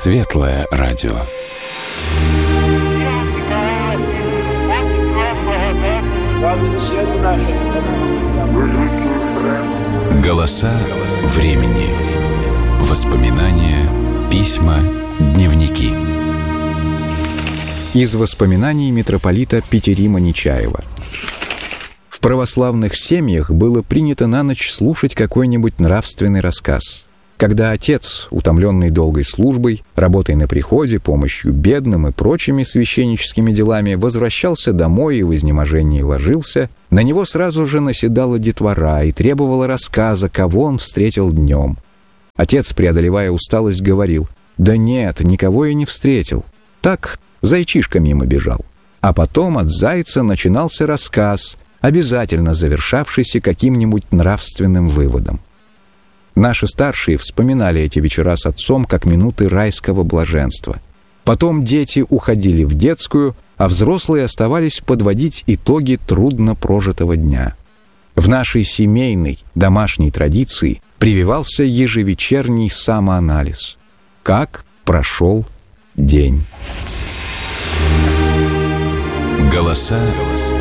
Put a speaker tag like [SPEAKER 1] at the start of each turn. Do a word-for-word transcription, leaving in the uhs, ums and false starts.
[SPEAKER 1] Светлое радио. Голоса времени. Воспоминания, письма, дневники.
[SPEAKER 2] Из воспоминаний митрополита Петерима Нечаева. В православных семьях было принято на ночь слушать какой-нибудь нравственный рассказ. Когда отец, утомленный долгой службой, работой на приходе, помощью бедным и прочими священническими делами, возвращался домой и в изнеможении ложился, на него сразу же наседала детвора и требовала рассказа, кого он встретил днем. Отец, преодолевая усталость, говорил: «Да нет, никого я не встретил. Так, зайчишка мимо бежал». А потом от зайца начинался рассказ, обязательно завершавшийся каким-нибудь нравственным выводом. Наши старшие вспоминали эти вечера с отцом как минуты райского блаженства. Потом дети уходили в детскую, а взрослые оставались подводить итоги трудно прожитого дня. В нашей семейной, домашней традиции прививался ежевечерний самоанализ. Как прошел день?
[SPEAKER 1] Голоса